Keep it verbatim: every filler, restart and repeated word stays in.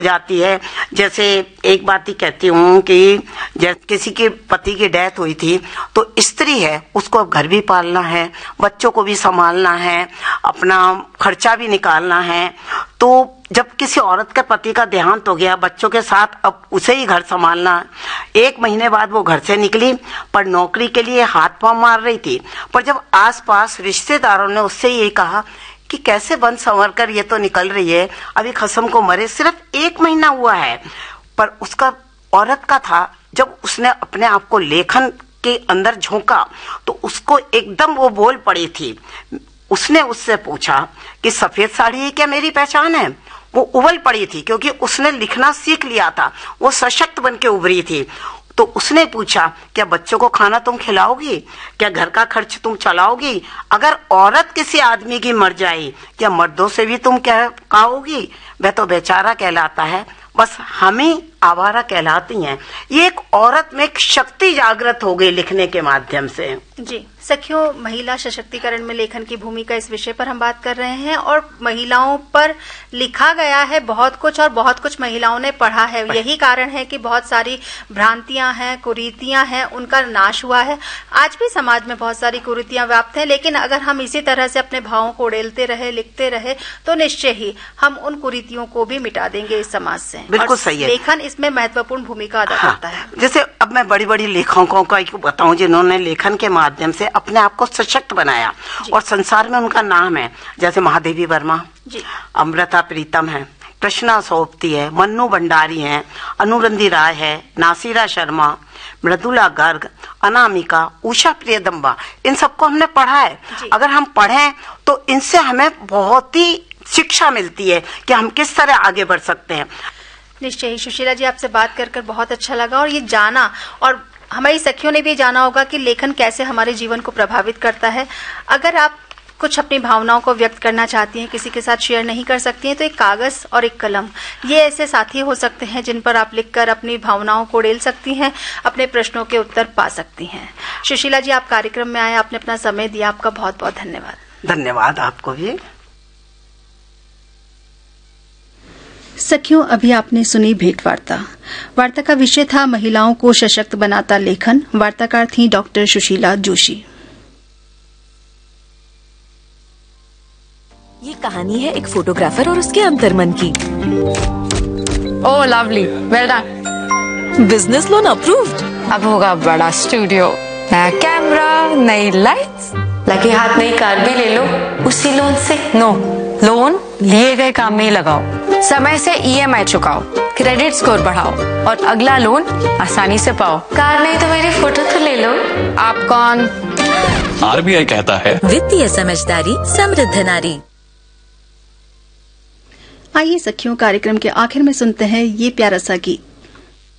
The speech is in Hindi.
जाती है। जैसे एक बात ही कहती हूँ कि जैसे किसी के पति की डेथ हुई थी तो स्त्री है, उसको अब घर भी पालना है, बच्चों को भी संभालना है, अपना खर्चा भी निकालना है। तो जब किसी औरत के पति का देहांत हो गया, बच्चों के साथ अब उसे ही घर संभालना। एक महीने बाद वो घर से निकली, पर नौकरी के लिए हाथ पांव मार रही थी। पर जब आसपास रिश्तेदारों ने उससे ये कहा कि कैसे बंद संवर कर ये तो निकल रही है, अभी खसम को मरे सिर्फ एक महीना हुआ है, पर उसका औरत का था, जब उसने अपने आप को लेखन के अंदर झोंका तो उसको एकदम वो बोल पड़ी थी। उसने उससे पूछा कि सफेद साड़ी ही क्या मेरी पहचान है? वो उबल पड़ी थी क्योंकि उसने लिखना सीख लिया था, वो सशक्त बन के उभरी थी। तो उसने पूछा, क्या बच्चों को खाना तुम खिलाओगी? क्या घर का खर्च तुम चलाओगी? अगर औरत किसी आदमी की मर जाए, क्या मर्दों से भी तुम क्या कहोगी? वह तो बेचारा कहलाता है, बस हम ही आवारा कहलाती हैं। ये एक औरत में एक शक्ति जागृत हो गई लिखने के माध्यम से। जी सखियों, महिला सशक्तिकरण में लेखन की भूमिका, इस विषय पर हम बात कर रहे हैं। और महिलाओं पर लिखा गया है बहुत कुछ और बहुत कुछ महिलाओं ने पढ़ा है। यही कारण है कि बहुत सारी भ्रांतियां हैं, कुरीतियां हैं, उनका नाश हुआ है। आज भी समाज में बहुत सारी कुरीतियां व्याप्त हैं, लेकिन अगर हम इसी तरह से अपने भावों को उड़ेलते रहे, लिखते रहे, तो निश्चय ही हम उन कुरीतियों को भी मिटा देंगे इस समाज से। बिल्कुल सही है। लेखन इसमें महत्वपूर्ण भूमिका अदा हाँ, करता है। जैसे अब मैं बड़ी बड़ी लेखकों का बताऊं जिन्होंने लेखन के माध्यम से अपने आप को सशक्त बनाया और संसार में उनका नाम है। जैसे महादेवी वर्मा जी, अमृता प्रीतम है, कृष्णा सोपती है, मन्नू भंडारी है, अनुरंधी राय है, नासिरा शर्मा, मृदुला गर्ग, अनामिका, उषा प्रियदम्बा, इन सबको हमने पढ़ा है। अगर हम पढ़ें तो इनसे हमें बहुत ही शिक्षा मिलती है कि हम किस तरह आगे बढ़ सकते हैं। निश्चय ही सुशीला जी, आपसे बात कर कर बहुत अच्छा लगा और ये जाना, और हमारी सखियों ने भी जाना होगा कि लेखन कैसे हमारे जीवन को प्रभावित करता है। अगर आप कुछ अपनी भावनाओं को व्यक्त करना चाहती हैं, किसी के साथ शेयर नहीं कर सकती हैं, तो एक कागज और एक कलम, ये ऐसे साथी हो सकते हैं जिन पर आप लिखकर अपनी भावनाओं को उड़ेल सकती हैं, अपने प्रश्नों के उत्तर पा सकती हैं। सुशीला जी, आप कार्यक्रम में आए, आपने अपना समय दिया, आपका बहुत बहुत धन्यवाद। धन्यवाद आपको भी। सखियों, अभी आपने सुनी भेंट वार्ता। वार्ता का विषय था महिलाओं को सशक्त बनाता लेखन। वार्ताकार थी डॉक्टर सुशीला जोशी। ये कहानी है एक फोटोग्राफर और उसके अंतर्मन की। ओह lovely, well done. Business loan approved. अब होगा बड़ा स्टूडियो, नया कैमरा, नई लाइट्स, लगे हाथ नई कार भी ले लो उसी लोन से। नो, लोन लिए गए काम में ही लगाओ, समय से ईएमआई चुकाओ, क्रेडिट स्कोर बढ़ाओ और अगला लोन आसानी से पाओ। कार नहीं तो मेरी फोटो तो ले लो। आप कौन? आरबीआई कहता है, वित्तीय समझदारी समृद्ध नारी। आइए सखियों, कार्यक्रम के आखिर में सुनते हैं ये प्यारा सा गीत।